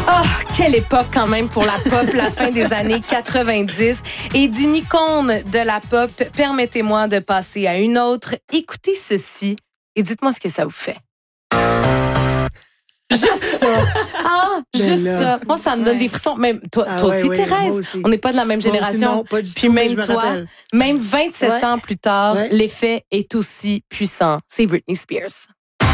Oh, quelle époque quand même pour la pop, la fin des années 90. Et d'une icône de la pop, permettez-moi de passer à une autre. Écoutez ceci et dites-moi ce que ça vous fait. Juste ça. Ah, juste ça. Moi, ça me donne des frissons. Même toi, aussi, Thérèse. Aussi. On n'est pas de la même génération. Aussi, non, pas du Puis tout, même mais je me toi, rappelle. même 27 ans plus tard, Ouais. l'effet est aussi puissant. C'est Britney Spears.